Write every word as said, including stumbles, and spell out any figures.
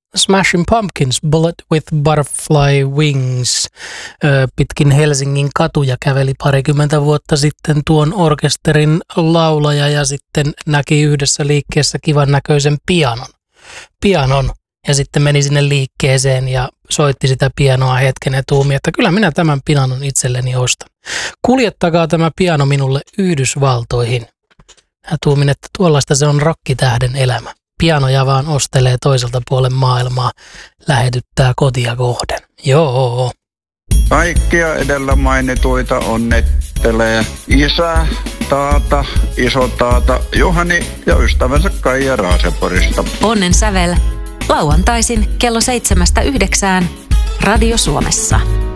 Smashing Pumpkins, Bullet with Butterfly Wings. Pitkin Helsingin katuja käveli parikymmentä vuotta sitten tuon orkesterin laulaja ja sitten näki yhdessä liikkeessä kivan näköisen pianon. Pianon. Ja sitten meni sinne liikkeeseen ja soitti sitä pianoa hetken ja tuumi, että kyllä minä tämän pianon itselleni ostan. Kuljettakaa tämä piano minulle Yhdysvaltoihin. Ja tuumin, että tuollaista se on rokkitähden elämä. Pianoja vaan ostelee toiselta puolen maailmaa, lähetyttää kotia kohden. Joo. Kaikkia edellä mainituita onnittelee isä, taata, isotaata, Juhani ja ystävänsä Kaija Raaseporista. Onnen sävel. Lauantaisin kello seitsemästä yhdeksään Radio Suomessa.